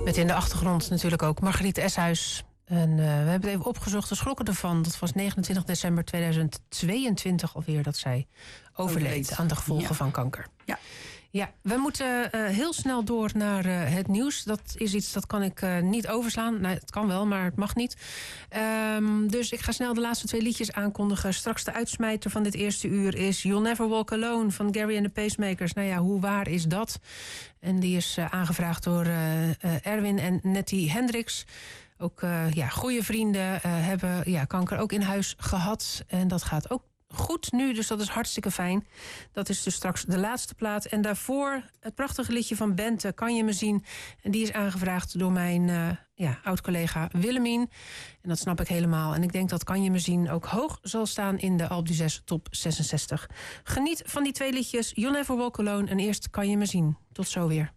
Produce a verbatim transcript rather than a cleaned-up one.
Met in de achtergrond natuurlijk ook Margriet Eshuis. En uh, we hebben het even opgezocht, we schrokken ervan. Dat was negenentwintig december tweeduizend tweeëntwintig alweer dat zij overleed, overleed. aan de gevolgen ja. van kanker. Ja. Ja, we moeten uh, heel snel door naar uh, het nieuws. Dat is iets dat kan ik uh, niet overslaan. Nou, het kan wel, maar het mag niet. Um, dus ik ga snel de laatste twee liedjes aankondigen. Straks de uitsmijter van dit eerste uur is You'll Never Walk Alone van Gary and the Pacemakers. Nou ja, hoe waar is dat? En die is uh, aangevraagd door uh, uh, Erwin en Nettie Hendricks. Ook uh, ja, goede vrienden uh, hebben ja, kanker ook in huis gehad. En dat gaat ook goed nu, dus dat is hartstikke fijn. Dat is dus straks de laatste plaat. En daarvoor het prachtige liedje van Bente, Kan je me zien? En die is aangevraagd door mijn uh, ja, oud-collega Willemien. En dat snap ik helemaal. En ik denk dat Kan je me zien ook hoog zal staan in de Alpe d'Huez top zesenzestig. Geniet van die twee liedjes, You'll Never Walk Alone en eerst Kan je me zien. Tot zo weer.